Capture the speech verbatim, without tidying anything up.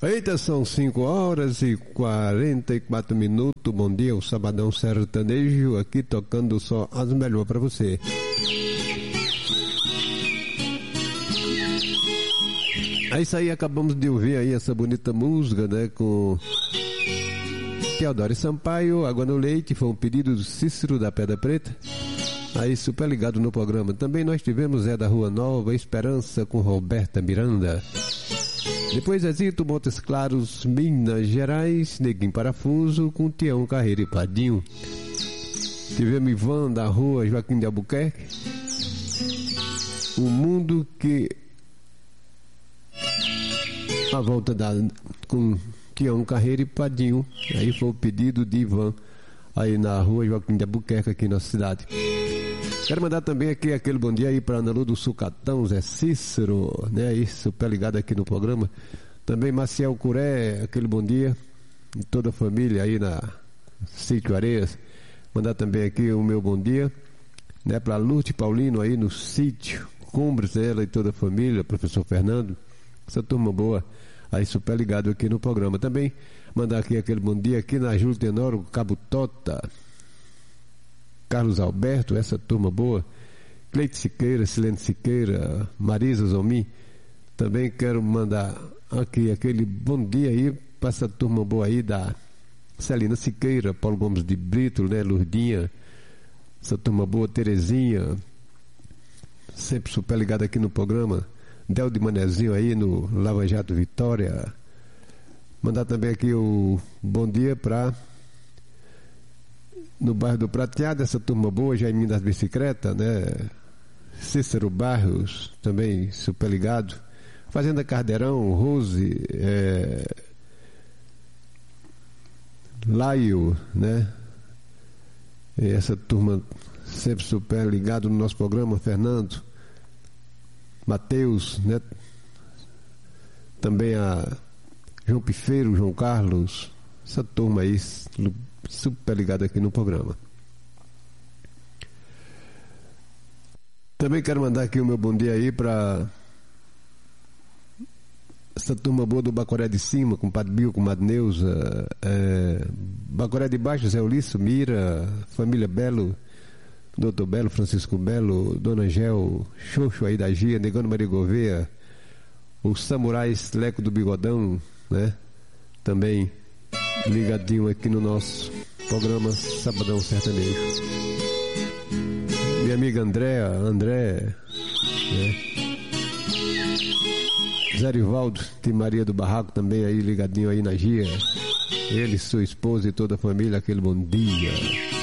Eita, são cinco horas e quarenta e quatro minutos. Bom dia, o Sabadão Sertanejo aqui tocando só as melhores para você. É isso aí, acabamos de ouvir aí essa bonita música, né, com Teodoro Sampaio, Água no Leite, foi um pedido do Cícero da Pedra Preta. Aí, super ligado no programa. Também nós tivemos Zé da Rua Nova, Esperança com Roberta Miranda. Depois Zezito, Montes Claros, Minas Gerais, Neguinho Parafuso com Tião Carreira e Padinho. Tivemos Ivan da Rua Joaquim de Albuquerque. O mundo que a volta da com Tião Carreira e Padinho. Aí foi o pedido de Ivan aí na Rua Joaquim de Albuquerque aqui na cidade. Quero mandar também aqui aquele bom dia aí para Ana Lu do Sucatão, Zé Cícero, né, aí super ligado aqui no programa. Também Maciel Curé, aquele bom dia, e toda a família aí na Sítio Areias. Mandar também aqui o meu bom dia, né, para Lourdes Paulino aí no Sítio Cumbres, ela e toda a família, professor Fernando, essa turma boa aí super ligado aqui no programa. Também mandar aqui aquele bom dia aqui na Júlio Tenório, Cabo Tota, Carlos Alberto, essa turma boa, Cleide Siqueira, Silene Siqueira, Marisa Zomi. Também quero mandar aqui aquele bom dia aí para essa turma boa aí da Celina Siqueira, Paulo Gomes de Brito, né, Lourdinha, essa turma boa, Terezinha, sempre super ligada aqui no programa, Del de Manezinho aí no Lava Jato Vitória. Mandar também aqui o bom dia para no bairro do Prateado, essa turma boa, Jaiminho das Bicicletas, né? Cícero Barros, também super ligado. Fazenda Cardeirão, Rose, é... Laio, né? E essa turma sempre super ligado no nosso programa, Fernando, Mateus, né? Também a João Pifeiro, João Carlos, essa turma aí super ligada aqui no programa. Também quero mandar aqui o meu bom dia aí para essa turma boa do Bacoré de Cima, com o Padre Bio, com a Madre Neuza, é, Bacoré de Baixo, Zé Ulisses, Mira, família Belo, doutor Belo, Francisco Belo, Dona Angel, Xoxo aí da Gia, Negando Maria Gouveia, os Samurais Leco do Bigodão, né? Também ligadinho aqui no nosso programa Sabadão Sertanejo. Minha amiga Andréa, André, né? Zé Rivaldo de Maria do Barraco também aí ligadinho aí na Gia. Ele, sua esposa e toda a família, aquele bom dia.